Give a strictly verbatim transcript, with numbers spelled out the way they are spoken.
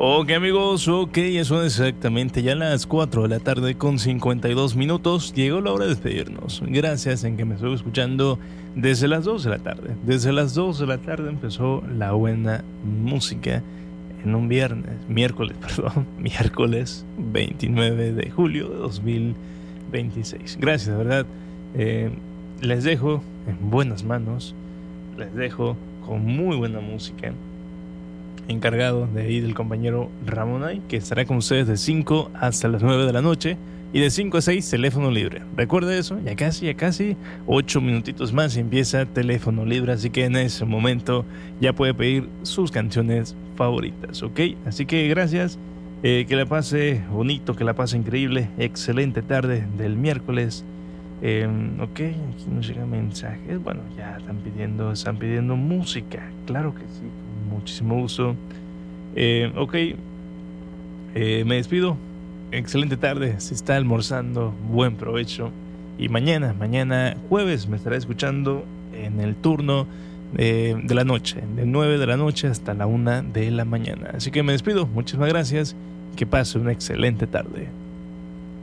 Ok amigos, ok, son exactamente ya las cuatro de la tarde con cincuenta y dos minutos. Llegó la hora de despedirnos. Gracias en que me estoy escuchando desde las dos de la tarde. Desde las dos de la tarde empezó la buena música en un viernes, miércoles, perdón, miércoles veintinueve de julio de dos mil veintiséis. Gracias, de verdad. Eh, les dejo en buenas manos, les dejo con muy buena música. Encargado de ahí del compañero Ramonay, que estará con ustedes de cinco hasta las nueve de la noche. Y de cinco a seis, teléfono libre. Recuerda eso, ya casi, ya casi ocho minutitos más y empieza teléfono libre. Así que en ese momento ya puede pedir sus canciones favoritas, ¿ok? Así que gracias, eh, que la pase bonito, que la pase increíble. Excelente tarde del miércoles. Eh, ok, aquí nos llegan mensajes. Bueno, ya están pidiendo, están pidiendo música. Claro que sí, con muchísimo gusto. Eh, ok, eh, me despido. Excelente tarde, se está almorzando, buen provecho. Y mañana, mañana jueves me estará escuchando en el turno eh, de la noche, de nueve de la noche hasta la una de la mañana. Así que me despido, muchísimas gracias, que pase una excelente tarde.